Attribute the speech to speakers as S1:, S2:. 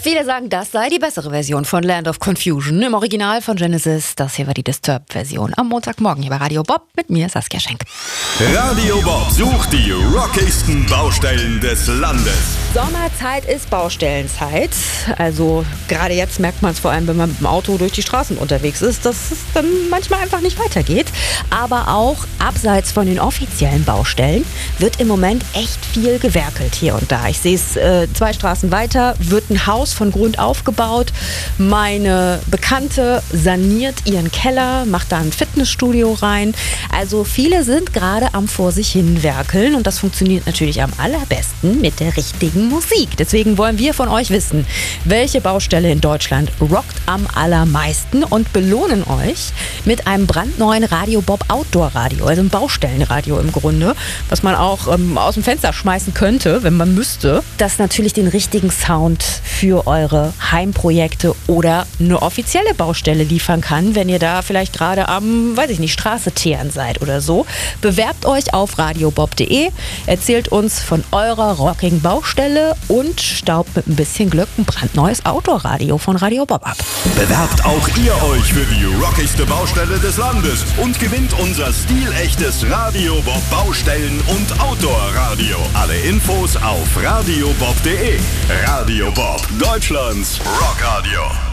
S1: Viele sagen, das sei die bessere Version von Land of Confusion im Original von Genesis. Das hier war die Disturbed-Version am Montagmorgen hier bei Radio Bob mit mir, Saskia Schenk.
S2: Radio Bob sucht die rockigsten Baustellen des Landes.
S1: Sommerzeit ist Baustellenzeit. Also gerade jetzt merkt man es vor allem, wenn man mit dem Auto durch die Straßen unterwegs ist, dass es dann manchmal einfach nicht weitergeht. Aber auch abseits von den offiziellen Baustellen wird im Moment echt viel gewerkelt hier und da. Ich sehe es 2 Straßen weiter, wird ein Haus von Grund auf gebaut. Meine Bekannte saniert ihren Keller, macht da ein Fitnessstudio rein. Also viele sind gerade am vor sich hin werkeln und das funktioniert natürlich am allerbesten mit der richtigen Musik. Deswegen wollen wir von euch wissen, welche Baustelle in Deutschland rockt am allermeisten und belohnen euch mit einem brandneuen Radio Bob Outdoor Radio, also ein Baustellenradio im Grunde, was man auch aus dem Fenster schmeißen könnte, wenn man müsste. Das natürlich den richtigen Sound für eure Heimprojekte oder eine offizielle Baustelle liefern kann, wenn ihr da vielleicht gerade am, Straße teeren seid oder so. Bewerbt euch auf radiobob.de, erzählt uns von eurer rockigen Baustelle und staubt mit ein bisschen Glück ein brandneues Outdoor-Radio von Radio Bob ab.
S2: Bewerbt auch ihr euch für die rockigste Baustelle des Landes und gewinnt unser stilechtes Radio Bob Baustellen- und Outdoor-Radio. Alle Infos auf radiobob.de. Radio Bob, Deutschlands Rockradio.